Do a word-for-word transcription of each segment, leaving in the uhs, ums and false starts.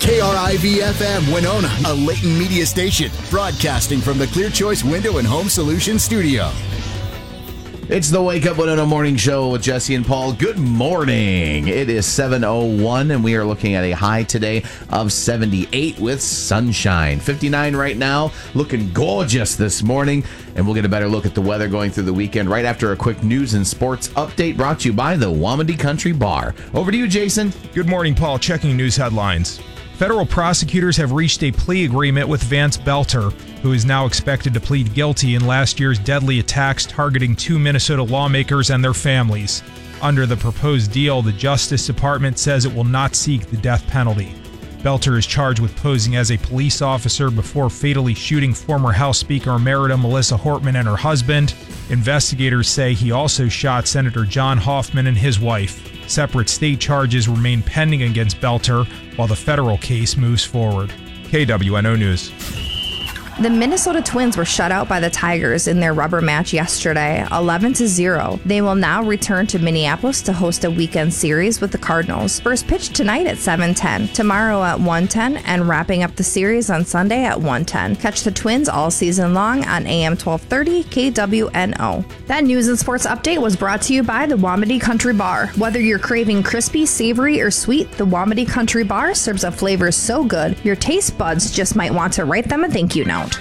K R I V F M Winona, a Leighton Media station, broadcasting from the Clear Choice Window and Home Solutions studio. It's the Wake Up Winona Morning Show with Jesse and Paul. Good morning. It is seven oh one, and we are looking at a high today of seventy-eight with sunshine. fifty-nine right now, looking gorgeous this morning, and we'll get a better look at the weather going through the weekend right after a quick news and sports update brought to you by the Wamedy Country Bar. Over to you, Jason. Good morning, Paul. Checking news headlines. Federal prosecutors have reached a plea agreement with Vance Belter, who is now expected to plead guilty in last year's deadly attacks targeting two Minnesota lawmakers and their families. Under the proposed deal, the Justice Department says it will not seek the death penalty. Belter is charged with posing as a police officer before fatally shooting former House Speaker Emerita Melissa Hortman and her husband. Investigators say he also shot Senator John Hoffman and his wife. Separate state charges remain pending against Belter while the federal case moves forward. K W N O News. The Minnesota Twins were shut out by the Tigers in their rubber match yesterday, eleven to zero. They will now return to Minneapolis to host a weekend series with the Cardinals. First pitch tonight at seven ten, tomorrow at one ten, and wrapping up the series on Sunday at one ten. Catch the Twins all season long on A M twelve thirty K W N O. That news and sports update was brought to you by the Wamedy Country Bar. Whether you're craving crispy, savory, or sweet, the Wamedy Country Bar serves up flavors so good, your taste buds just might want to write them a thank you note.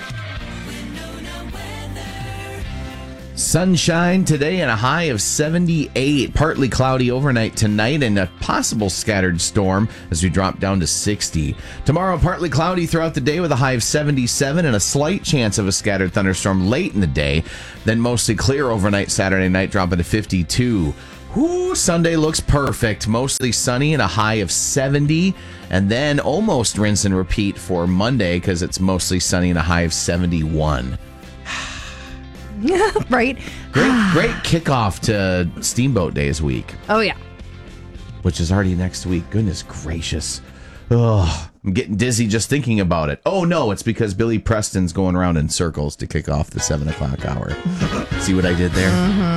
Sunshine today and a high of seventy-eight. Partly cloudy overnight tonight and a possible scattered storm as we drop down to sixty. Tomorrow, partly cloudy throughout the day with a high of seventy-seven and a slight chance of a scattered thunderstorm late in the day. Then mostly clear overnight Saturday night, dropping to fifty-two. Whoo, Sunday looks perfect. Mostly sunny and a high of seventy. And then almost rinse and repeat for Monday because it's mostly sunny and a high of seventy-one. Right? Great, great kickoff to Steamboat Days week. Oh, yeah. Which is already next week. Goodness gracious. Ugh, I'm getting dizzy just thinking about it. Oh, no, it's because Billy Preston's going around in circles to kick off the seven o'clock hour. See what I did there? Mm-hmm.